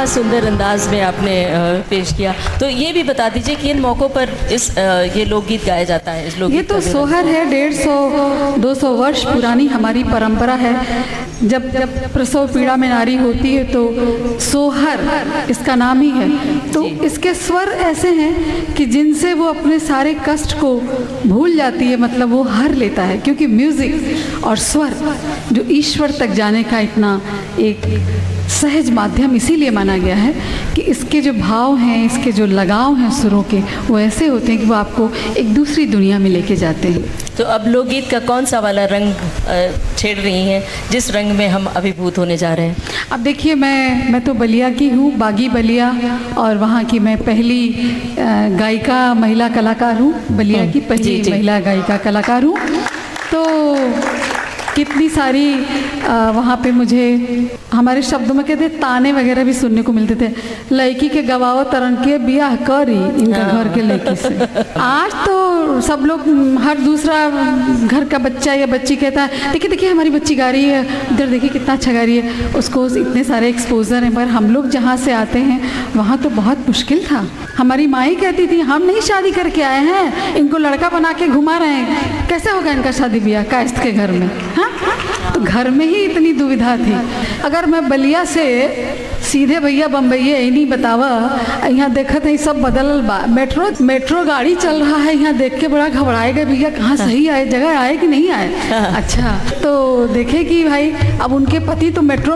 बड़ा सुंदर अंदाज में आपने पेश किया। तो ये भी बता दीजिए कि इन मौक़ों पर ये लोकगीत गाया जाता है। इस लोकगीत ये तो सोहर है, 150-200 वर्ष पुरानी हमारी परंपरा है। जब प्रसव पीड़ा में नारी होती है तो सोहर इसका नाम ही है। तो इसके स्वर ऐसे हैं कि जिनसे वो अपने सारे कष्ट को भूल जाती है, मतलब वो हर लेता है। क्योंकि म्यूज़िक और स्वर जो ईश्वर तक जाने का इतना एक सहज माध्यम इसीलिए माना गया है कि इसके जो भाव हैं, इसके जो लगाव हैं सुरों के, वो ऐसे होते हैं कि वो आपको एक दूसरी दुनिया में लेके जाते हैं। तो अब लोकगीत का कौन सा वाला रंग छेड़ रही हैं, जिस रंग में हम अभिभूत होने जा रहे हैं? अब देखिए, मैं तो बलिया की हूँ, बागी बलिया, और वहाँ की मैं पहली गायिका महिला कलाकार हूँ। बलिया की पहली महिला गायिका कलाकार हूँ। तो कितनी सारी वहाँ पे मुझे हमारे शब्दों में कहते ताने वगैरह भी सुनने को मिलते थे। लड़की के गवाओ तरन के बियाह करी इनका घर के लड़की से। आज तो सब लोग, हर दूसरा घर का बच्चा या बच्ची कहता है देखिए देखिए हमारी बच्ची गा रही है, इधर देखिए कितना अच्छा गा रही है। उसको इतने सारे एक्सपोजर हैं। पर हम लोग जहाँ से आते हैं वहाँ तो बहुत मुश्किल था। हमारी माँ कहती थी हम नहीं शादी करके आए हैं, इनको लड़का बना के घुमा रहे हैं, कैसे होगा इनका शादी ब्याह कायस्थ के घर में। हाँ, तो घर में ही इतनी दुविधा थी। अगर मैं बलिया से सीधे भैया बम्बई नहीं बतावा, यहाँ देखत है सब बदल बा। मेट्रो गाड़ी चल रहा है, यहाँ देख के बड़ा घबराएगा भैया कहाँ सही आए, जगह आए कि नहीं आए। अच्छा, तो देखे कि भाई अब उनके पति तो मेट्रो